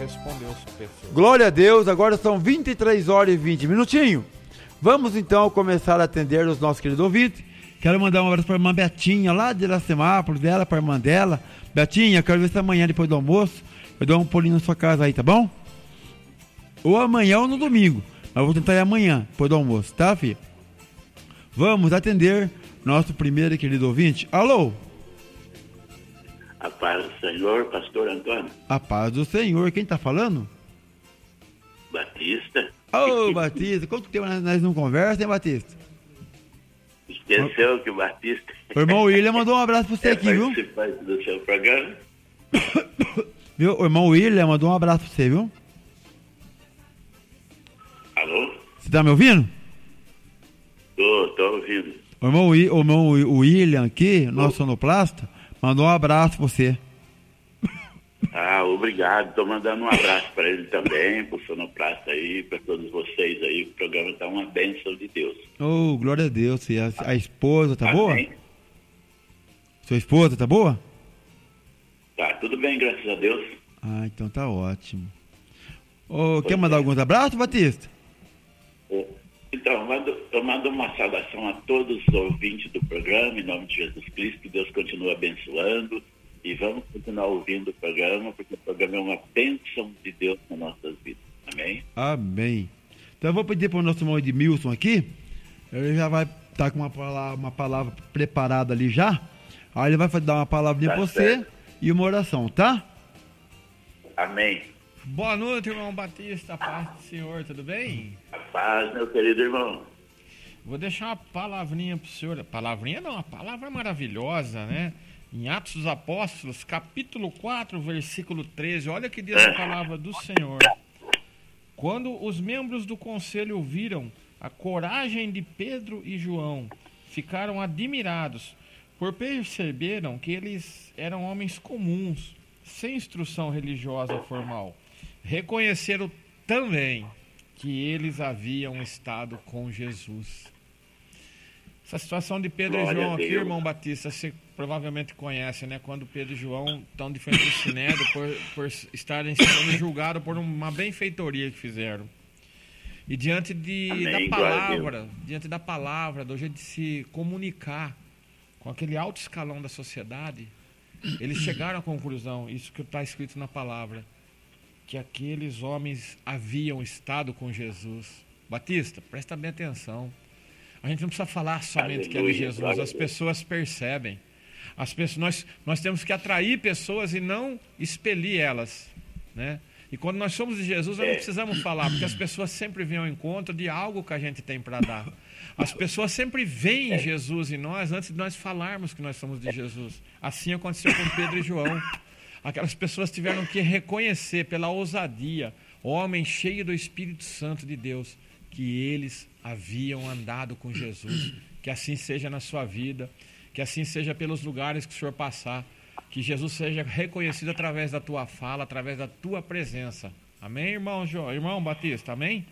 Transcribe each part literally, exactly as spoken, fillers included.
respondeu as pessoas. Glória a Deus, agora são vinte e três horas e vinte minutinhos. Vamos então começar a atender os nossos queridos ouvintes. Quero mandar um abraço para a irmã Betinha, lá de Iracemápolis, dela, para a irmã dela. Betinha, quero ver se amanhã, depois do almoço, eu dou um pulinho na sua casa aí, tá bom? Ou amanhã ou no domingo, mas eu vou tentar ir amanhã, depois do almoço, tá, filha? Vamos atender nosso primeiro e querido ouvinte. Alô? A paz do Senhor, pastor Antônio. A paz do Senhor, quem tá falando? Batista. Ô, Batista, quanto tempo nós, nós não conversamos, hein, Batista? Esqueceu que o Batista... O irmão William mandou um abraço pra você é aqui, viu? participante do seu programa. Viu? O irmão William mandou um abraço pra você, viu? Alô? Você tá me ouvindo? Tô, tô ouvindo. O irmão, o irmão William aqui, nosso sonoplasta, mandou um abraço pra você. Ah, obrigado. Tô mandando um abraço para ele também, pro sonoplasta aí, para todos vocês aí. O programa tá uma bênção de Deus. Oh, glória a Deus. E a, a esposa tá Amém. boa? Sua esposa tá boa? Tá, tudo bem, graças a Deus. Ah, então tá ótimo. Oh, quer mandar alguns abraços, Batista? Então, eu mando, eu mando uma saudação a todos os ouvintes do programa, em nome de Jesus Cristo, que Deus continue abençoando. E vamos continuar ouvindo o programa, porque o programa é uma bênção de Deus nas nossas vidas. Amém? Amém. Então eu vou pedir para o nosso irmão Edmilson aqui. Ele já vai estar com uma palavra, uma palavra preparada ali já. Aí ele vai dar uma palavrinha Tá para você certo. e uma oração, tá? Amém. Boa noite, irmão Batista, a paz do Senhor, tudo bem? A paz, meu querido irmão. Vou deixar uma palavrinha pro senhor. Palavrinha não, uma palavra maravilhosa, né? Em Atos dos Apóstolos, capítulo quatro, versículo treze. Olha que diz a palavra do Senhor. Quando os membros do conselho viram a coragem de Pedro e João, ficaram admirados, por perceberam que eles eram homens comuns, sem instrução religiosa formal. Reconheceram também que eles haviam estado com Jesus. Essa situação de Pedro Glória e João a aqui, Deus. irmão Batista, você provavelmente conhece, né? Quando Pedro e João estão de frente ao Sinédrio por, por estarem sendo julgados por uma benfeitoria que fizeram. E diante de, Amém, da glória a palavra, diante da palavra, do jeito de se comunicar com aquele alto escalão da sociedade, eles chegaram à conclusão, isso que está escrito na palavra, que aqueles homens haviam estado com Jesus. Batista, presta bem atenção. A gente não precisa falar somente que é de Aleluia, Jesus, glória a as Deus. pessoas percebem. As pessoas, nós, nós temos que atrair pessoas e não expelir elas, né? E quando nós somos de Jesus, nós não precisamos falar, porque as pessoas sempre vêm ao encontro de algo que a gente tem para dar. As pessoas sempre veem Jesus em nós antes de nós falarmos que nós somos de Jesus. Assim aconteceu com Pedro e João. Aquelas pessoas tiveram que reconhecer pela ousadia, homem cheio do Espírito Santo de Deus, que eles haviam andado com Jesus. Que assim seja na sua vida, que assim seja pelos lugares que o Senhor passar, que Jesus seja reconhecido através da tua fala, através da tua presença. Amém, irmão Jo, irmão Batista, amém?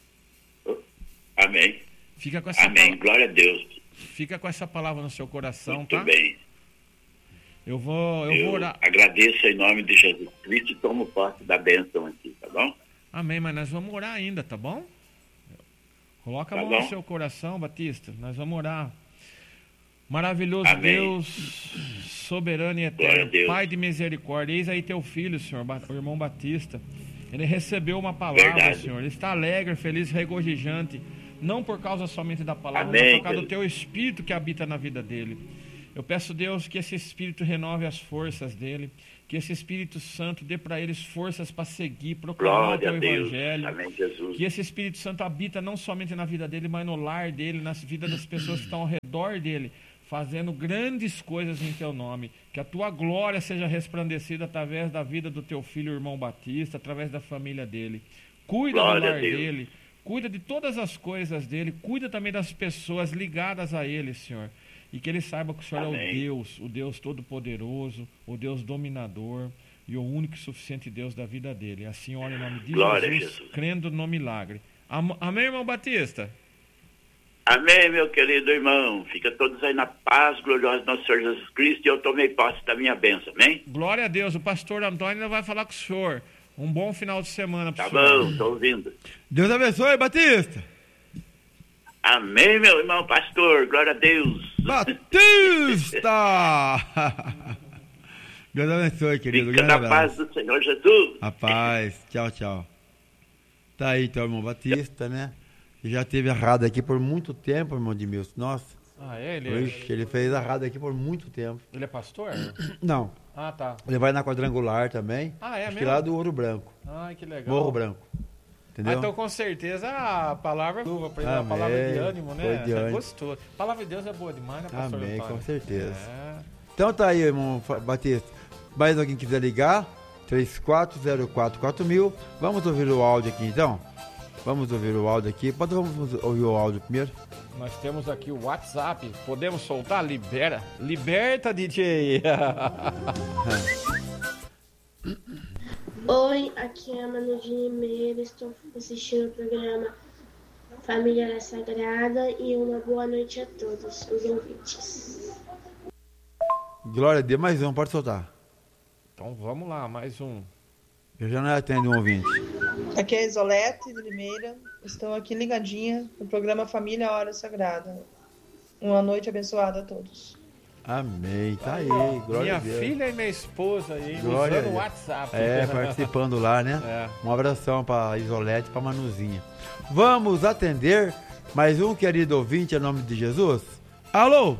Amém. Fica com essa Amém. palavra, Glória a Deus. fica com essa palavra no seu coração, Muito tá? bem. Eu vou, eu, Eu vou orar. agradeço em nome de Jesus Cristo e tomo posse da bênção aqui, tá bom? Amém, mas nós vamos orar ainda, tá bom? Coloca a Tá mão bom. no seu coração, Batista. Nós vamos orar. Maravilhoso Amém. Deus, soberano e Glória a eterno, Deus. Pai de misericórdia, eis aí teu filho, Senhor, Ba- o irmão Batista. Ele recebeu uma palavra, Verdade. Senhor. Ele está alegre, feliz, regozijante, não por causa somente da palavra, Amém, mas por causa do Deus. teu Espírito que habita na vida dele. Eu peço, Deus, que esse Espírito renove as forças dele, que esse Espírito Santo dê para eles forças para seguir, proclamar o Glória a teu Deus. evangelho. Amém, Jesus. Que esse Espírito Santo habita não somente na vida dele, mas no lar dele, na vida das pessoas que estão ao redor dele, fazendo grandes coisas em teu nome. Que a tua glória seja resplandecida através da vida do teu filho, irmão Batista, através da família dele. Cuida Glória do a lar Deus. dele, cuida de todas as coisas dele, cuida também das pessoas ligadas a ele, Senhor. E que ele saiba que o Senhor é o Amém. Deus, o Deus Todo-Poderoso, o Deus Dominador e o único e suficiente Deus da vida dele. Assim, ora em nome de Glória a Jesus, Jesus. crendo no milagre. Am- Amém, irmão Batista? Amém, meu querido irmão. Fica todos aí na paz gloriosa do nosso Senhor Jesus Cristo e eu tomei posse da minha bênção, amém? Glória a Deus. O pastor Antônio ainda vai falar com o senhor. Um bom final de semana para Tá senhor. bom, tô ouvindo. Deus abençoe, Batista. Amém, meu irmão pastor. Glória a Deus. Batista! Deus abençoe, querido. Fica Grande na abraço. paz do Senhor Jesus. A paz. Tchau, tchau. Tá aí, então, irmão Batista, né? Já teve a rádio aqui por muito tempo, irmão de Milson. Nossa. Ah, é? Ele, Ixi, ele fez a rádio aqui por muito tempo. ele é pastor? Não. Ah, tá. Ele vai na quadrangular também. Ah, é Acho que mesmo? lá do Ouro Branco. Ai, que legal. Morro Branco. Entendeu? Ah, então, com certeza, a palavra é luva pra ele, a Amém. palavra de ânimo, né? Foi de ânimo. Gostou. A palavra de Deus é boa demais, né, pastor Amém, Antônio? com certeza. É. Então tá aí, irmão Fa- Batista. Mais alguém quiser ligar? três quatro zero quatro quatro mil. Vamos ouvir o áudio aqui, então? Vamos ouvir o áudio aqui. Pode vamos ouvir o áudio primeiro? Nós temos aqui o WhatsApp. Podemos soltar? Libera. Liberta, D J. Oi, aqui é a Manu de Limeira, estou assistindo o programa Família Sagrada e uma boa noite a todos os ouvintes. Glória a Deus, mais um, pode soltar. Então vamos lá, mais um. Eu já não atendo um ouvinte. Aqui é a Isolete de Limeira. Estou aqui ligadinha no programa Família Hora Sagrada. Uma noite abençoada a todos. Amém, tá aí, glória Minha a Deus. filha e minha esposa aí, Glória a usando o Deus. WhatsApp. É, participando lá, né? É. Um abração pra Isolete e pra Manuzinha. Vamos atender mais um querido ouvinte em nome de Jesus. Alô?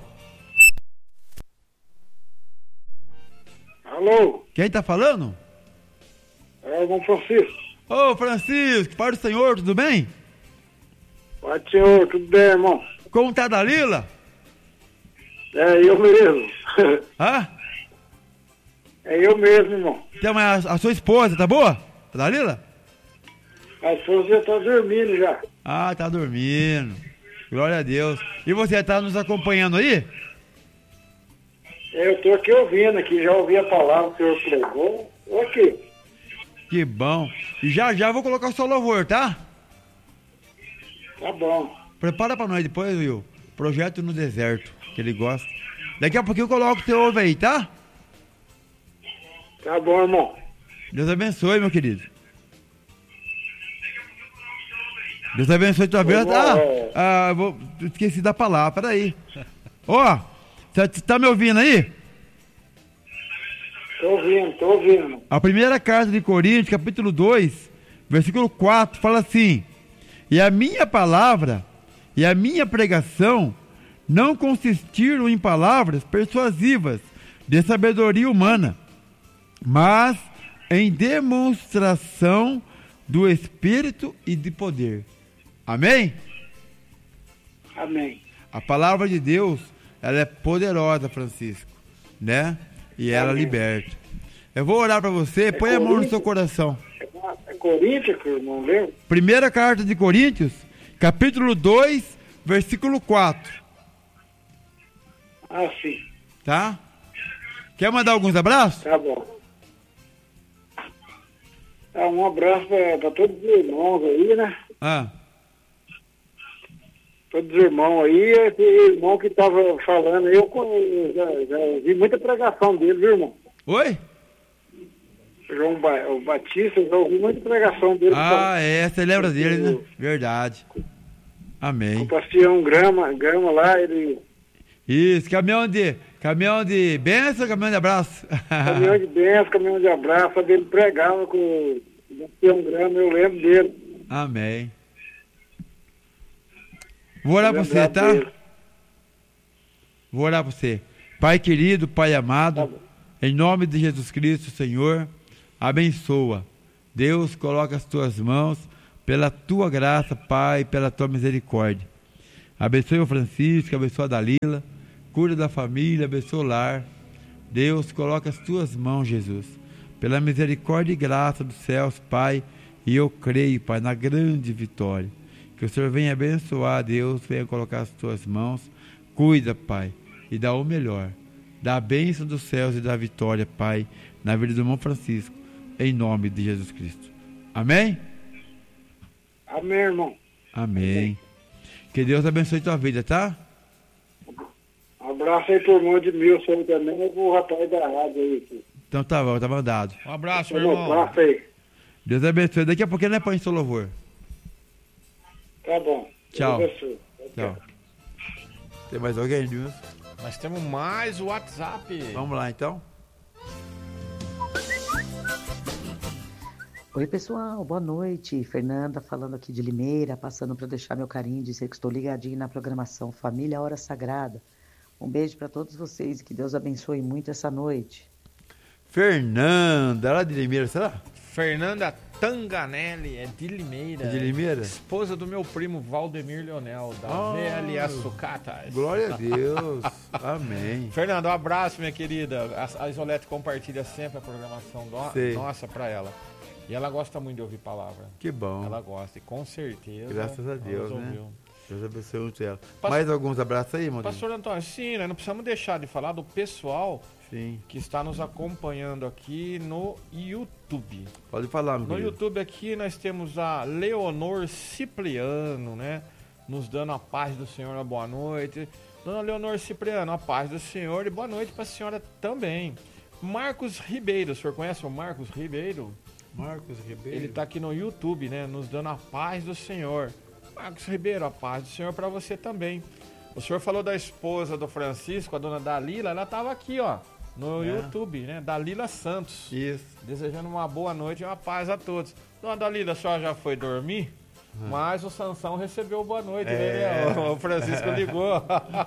Alô, Quem tá falando? é o irmão Francisco. Ô, Francisco, Pai do Senhor, tudo bem? Pai do Senhor, tudo bem, irmão? Como tá a Dalila? É eu mesmo. Hã? É eu mesmo, irmão. Então, mas a, a sua esposa, tá boa? A Dalila? A esposa já tá dormindo já. Ah, tá dormindo. Glória a Deus. E você tá nos acompanhando aí? É, eu tô aqui ouvindo aqui, já ouvi a palavra que o senhor pregou. Tô aqui. Que bom. E já já vou colocar o seu louvor, tá? Tá bom. Prepara pra nós depois, Will. Projeto no Deserto, que ele gosta. Daqui a pouquinho eu coloco o teu ovo aí, tá? Tá bom, irmão. Deus abençoe, meu querido. Deus abençoe tua vida. Ah, ah, vou, esqueci da palavra, peraí. Ó, você tá me ouvindo aí? Tô ouvindo, tô ouvindo, irmão. A primeira carta de Coríntios, capítulo dois, versículo quatro, fala assim: e a minha palavra e a minha pregação não consistiram em palavras persuasivas de sabedoria humana, mas em demonstração do Espírito e de poder. Amém? Amém. A palavra de Deus, ela é poderosa, Francisco, né? E ela Amém. liberta. Eu vou orar para você, põe a mão no seu coração. É Corinthians que o irmão leu? Primeira carta de Coríntios, capítulo dois, versículo quatro. Ah, sim. Tá? Quer mandar alguns abraços? Tá bom. Tá, um abraço pra, pra todos os irmãos aí, né? Ah, Todos os irmãos aí, esse irmão que tava falando, eu conhe- já, já vi muita pregação dele, viu, irmão? oi? João ba o Batista, eu já ouvi muita pregação dele. Ah, é, você lembra dele, né? Verdade. Amém. O Bastião Grama, Grama lá, ele, Isso, caminhão de, caminhão de bênção, caminhão de abraço. caminhão de bênção, caminhão de abraço, dele pregava com o Bastião Grama, eu lembro dele. Amém. Vou orar pra você, Lembrar tá? dele. Vou orar pra você. Pai querido, Pai Tá amado, bom. em nome de Jesus Cristo, Senhor, abençoa. Deus, coloca as tuas mãos pela tua graça, Pai, pela tua misericórdia. Abençoe o Francisco, abençoa a Dalila, cuida da família, abençoa o lar. Deus, coloca as tuas mãos, Jesus, pela misericórdia e graça dos céus, Pai, e eu creio, Pai, na grande vitória. Que o Senhor venha abençoar, Deus, venha colocar as tuas mãos, cuida, Pai, e dá o melhor. Dá a bênção dos céus e da vitória, Pai, na vida do irmão Francisco, em nome de Jesus Cristo. Amém? Amém, irmão. Amém. Que Deus abençoe tua vida, tá? Um abraço aí pro irmão de Milson também, e pro rapaz da rádio aí. Então tá bom, tá mandado. Um abraço, meu Um irmão. abraço aí. Deus abençoe. Daqui a pouquinho nós põe seu louvor. Tá bom. Tchau. Deus abençoe. Tchau. Tem mais alguém, Nilson? Nós temos mais o WhatsApp. Vamos lá, então. Oi, pessoal, boa noite. Fernanda falando aqui de Limeira, passando para deixar meu carinho, dizer que estou ligadinho na programação Família Hora Sagrada. Um beijo para todos vocês e que Deus abençoe muito essa noite. Fernanda, lá de Limeira, será? Fernanda Tanganelli, é de Limeira. É de Limeira? Esposa do meu primo Valdemir Leonel, da Oh, V L A Sucatas. Glória a Deus. Amém. Fernanda, um abraço, minha querida. A, a Isolete compartilha sempre a programação do, Sei. nossa para ela. E ela gosta muito de ouvir palavra. Que bom. Ela gosta, e com certeza. Graças a Deus, ela né? ouviu. Deus abençoe muito ela. Pastor- Mais alguns abraços aí, mano? Pastor Antônio, sim, né? Não precisamos deixar de falar do pessoal Sim. que está nos acompanhando aqui no YouTube. Pode falar, meu No querido. YouTube aqui nós temos a Leonor Cipriano, né? Nos dando a paz do Senhor, a boa noite. Dona Leonor Cipriano, a paz do Senhor e boa noite para a senhora também. Marcos Ribeiro, o senhor conhece o Marcos Ribeiro? Marcos Ribeiro. Ele está aqui no YouTube, né? Nos dando a paz do Senhor. Marcos Ribeiro, a paz do Senhor para você também. O senhor falou da esposa do Francisco, a dona Dalila, ela estava aqui, ó, no É. YouTube, né? Dalila Santos. Isso. Desejando uma boa noite e uma paz a todos. Dona Dalila, a senhora já foi dormir? Mas o Sansão recebeu boa noite, É. né? O Francisco ligou.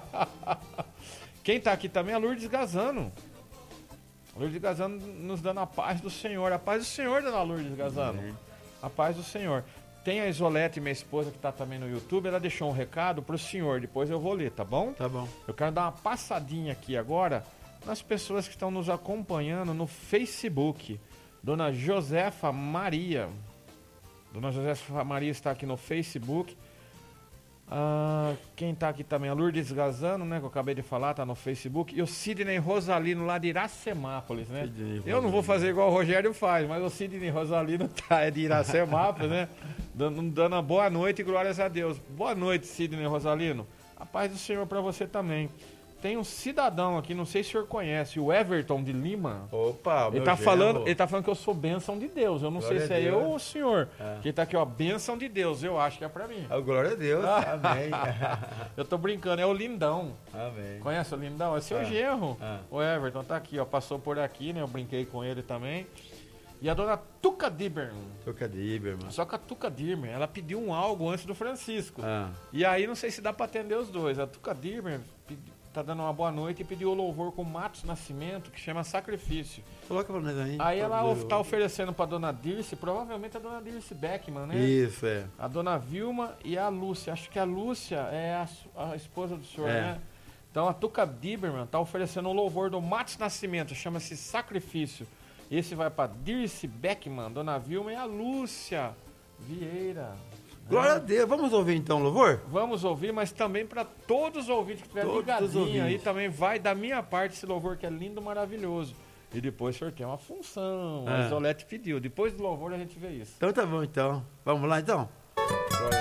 Quem tá aqui também é a Lourdes Gazano. Lourdes Gazano nos dando a paz do Senhor. A paz do Senhor, dona Lourdes Gazano. A paz do Senhor. Tem a Isolete, minha esposa, que tá também no YouTube. Ela deixou um recado pro senhor. Depois eu vou ler, tá bom? Tá bom. Eu quero dar uma passadinha aqui agora nas pessoas que estão nos acompanhando no Facebook. Dona Josefa Maria. Dona Josefa Maria está aqui no Facebook. Ah, quem está aqui também? A Lourdes Gazano, né? Que eu acabei de falar, tá no Facebook. E o Sidney Rosalino, lá de Iracemápolis, né? Sidney Eu não vou fazer igual o Rogério faz, mas o Sidney Rosalino tá, é de Iracemápolis, né? Dando, dando uma boa noite e glórias a Deus. Boa noite, Sidney Rosalino. A paz do Senhor para você também. Tem um cidadão aqui, não sei se o senhor conhece, o Everton de Lima. Opa, Ele meu tá, genro. falando, ele tá falando que eu sou bênção de Deus. Eu não Glória sei se a é Deus. eu ou o senhor. É. Que tá aqui, ó, bênção de Deus. Eu acho que é pra mim. Ah, glória a Deus. Amém. Eu tô brincando, é o Lindão. Amém. Conhece o Lindão? É seu Ah. genro. Ah. O Everton tá aqui, ó. Passou por aqui, né? Eu brinquei com ele também. E a dona Tuca Dibern. Toca de Iber, mano. Só que a Tuca Dibern, ela pediu um algo antes do Francisco. Ah. E aí não sei se dá pra atender os dois. A Tuca Dibern pedi- tá dando uma boa noite e pediu o louvor com Matos Nascimento, que chama Sacrifício. Coloca pra nós aí. Aí ela Por of- favor. tá oferecendo pra dona Dirce, provavelmente a dona Dirce Beckman, né? Isso, é. A dona Vilma e a Lúcia. Acho que a Lúcia é a, su- a esposa do senhor, É. né? Então a Tuca Diberman tá oferecendo um louvor do Matos Nascimento, chama-se Sacrifício. Esse vai pra Dirce Beckman, dona Vilma e a Lúcia Vieira. né? Glória a Deus. Vamos ouvir então o louvor? Vamos ouvir, mas também para todos os ouvintes que estiverem Todos os ligadinhos aí, ouvintes. também vai da minha parte esse louvor que é lindo, maravilhoso. E depois o senhor tem uma função. A É. Isolete pediu. Depois do louvor a gente vê isso. Então tá bom, então. Vamos lá, então?